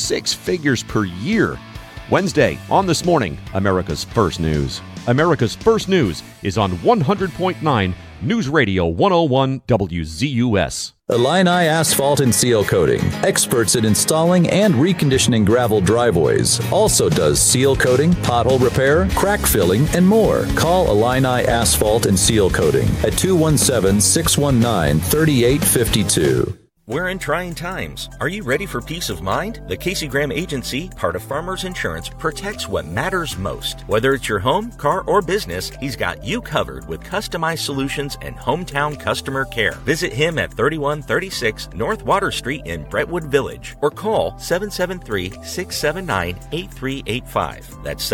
6 figures per year. Wednesday, on This Morning, America's First News. America's First News is on 100.9 News Radio 101 WZUS. Illini Asphalt and Seal Coating, experts in installing and reconditioning gravel driveways. Also does seal coating, pothole repair, crack filling, and more. Call Illini Asphalt and Seal Coating at 217-619-3852. We're in trying times. Are you ready for peace of mind? The Casey Graham Agency, part of Farmers Insurance, protects what matters most. Whether it's your home, car, or business, he's got you covered with customized solutions and hometown customer care. Visit him at 3136 North Water Street in Brentwood Village or call 773-679-8385. That's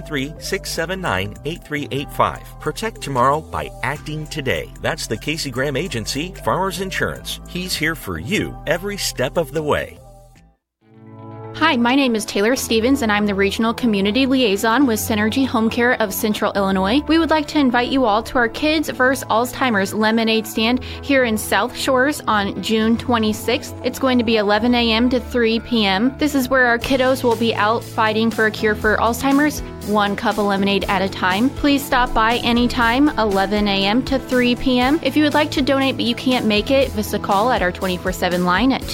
773-679-8385. Protect tomorrow by acting today. That's the Casey Graham Agency, Farmers Insurance. He's here for you every step of the way. Hi, my name is Taylor Stevens, and I'm the Regional Community Liaison with Synergy Home Care of Central Illinois. We would like to invite you all to our Kids vs. Alzheimer's Lemonade Stand here in South Shores on June 26th. It's going to be 11 a.m. to 3 p.m. This is where our kiddos will be out fighting for a cure for Alzheimer's, one cup of lemonade at a time. Please stop by anytime, 11 a.m. to 3 p.m. If you would like to donate but you can't make it, give us a call at our 24/7 line at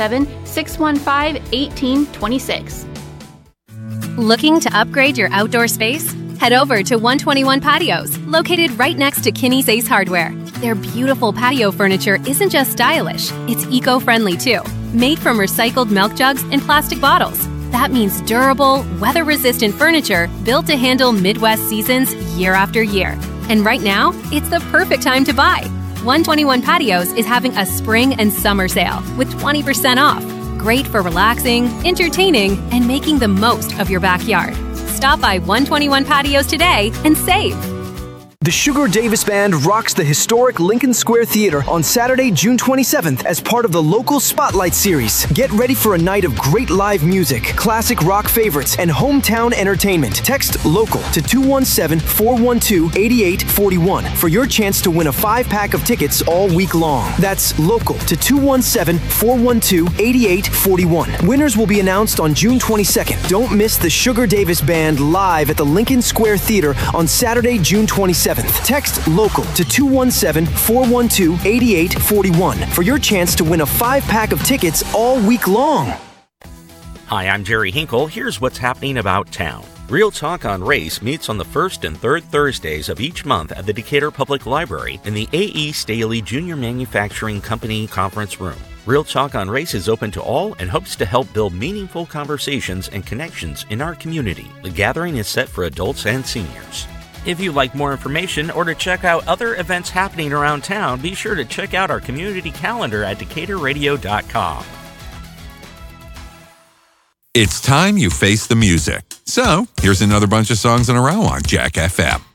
217-615-1826. Looking to upgrade your outdoor space? Head over to 121 Patios, located right next to Kinney's Ace Hardware. Their beautiful patio furniture isn't just stylish, it's eco-friendly too. Made from recycled milk jugs and plastic bottles. That means durable, weather-resistant furniture built to handle Midwest seasons year after year. And right now, it's the perfect time to buy. 121 Patios is having a spring and summer sale with 20% off. Great for relaxing, entertaining, and making the most of your backyard. Stop by 121 Patios today and save. The Sugar Davis Band rocks the historic Lincoln Square Theater on Saturday, June 27th as part of the Local Spotlight Series. Get ready for a night of great live music, classic rock favorites, and hometown entertainment. Text LOCAL to 217-412-8841 for your chance to win a 5-pack of tickets all week long. That's LOCAL to 217-412-8841. Winners will be announced on June 22nd. Don't miss the Sugar Davis Band live at the Lincoln Square Theater on Saturday, June 27th. Text LOCAL to 217-412-8841 for your chance to win a 5-pack of tickets all week long. Hi, I'm Jerry Hinkle. Here's what's happening about town. Real Talk on Race meets on the first and third Thursdays of each month at the Decatur Public Library in the A.E. Staley Jr. Manufacturing Company Conference Room. Real Talk on Race is open to all and hopes to help build meaningful conversations and connections in our community. The gathering is set for adults and seniors. If you'd like more information or to check out other events happening around town, be sure to check out our community calendar at DecaturRadio.com. It's time you face the music. So, here's another bunch of songs in a row on Jack FM.